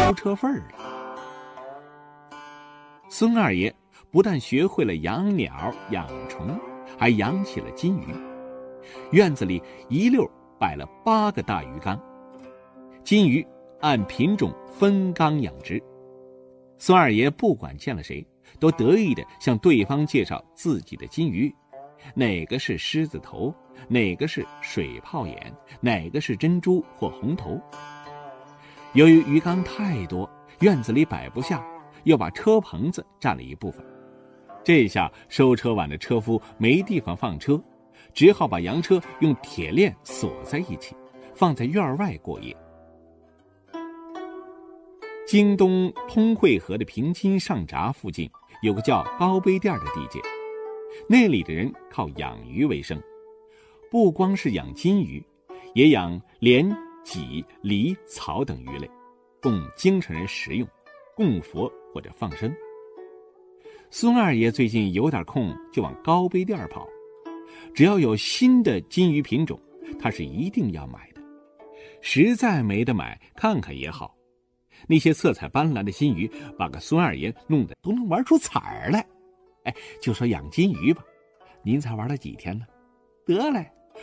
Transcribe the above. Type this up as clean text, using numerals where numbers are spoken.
收车份了。孙二爷不但学会了养鸟养虫，还养起了金鱼。院子里一溜摆了8个大鱼缸，金鱼按品种分缸养殖。孙二爷不管见了谁，都得意地向对方介绍自己的金鱼，哪个是狮子头，哪个是水泡眼，哪个是珍珠或红头。由于鱼缸太多，院子里摆不下，又把车棚子占了一部分。这下收车晚的车夫没地方放车，只好把洋车用铁链锁在一起，放在院外过夜。京东通惠河的平津上闸附近有个叫高碑店的地界，那里的人靠养鱼为生，不光是养金鱼，也养鲢、鲫、梨、草等鱼类，供京城人食用，供佛或者放生。孙二爷最近有点空，就往高碑店跑，只要有新的金鱼品种，他是一定要买的。实在没得买，看看也好。那些色彩斑斓的金鱼把个孙二爷弄得都能玩出彩儿来。就说养金鱼吧，您才玩了几天呢？得嘞，